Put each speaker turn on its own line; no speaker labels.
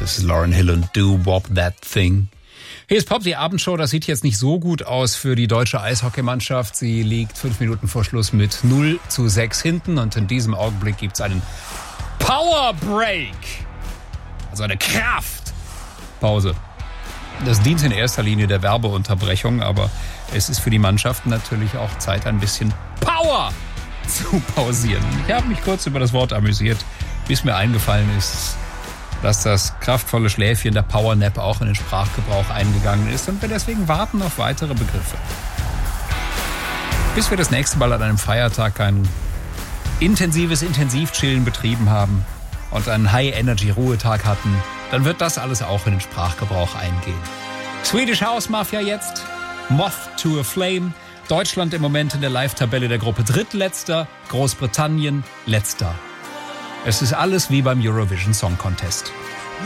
Das ist Lauryn Hill und Do Wop That Thing. Hier ist Pop, die Abendshow. Das sieht jetzt nicht so gut aus für die deutsche Eishockeymannschaft. Sie liegt 5 Minuten vor Schluss mit 0:6 hinten. Und in diesem Augenblick gibt es einen Power Break. Also eine Kraftpause. Das dient in erster Linie der Werbeunterbrechung, aber es ist für die Mannschaften natürlich auch Zeit, ein bisschen Power zu pausieren. Ich habe mich kurz über das Wort amüsiert, bis mir eingefallen ist, dass das kraftvolle Schläfchen der Powernap auch in den Sprachgebrauch eingegangen ist und wir deswegen warten auf weitere Begriffe. Bis wir das nächste Mal an einem Feiertag ein intensives Intensivchillen betrieben haben und einen High-Energy-Ruhetag hatten, dann wird das alles auch in den Sprachgebrauch eingehen. Swedish House Mafia jetzt, Moth to a Flame. Deutschland im Moment in der Live-Tabelle der Gruppe drittletzter, Großbritannien letzter. Es ist alles wie beim Eurovision Song Contest.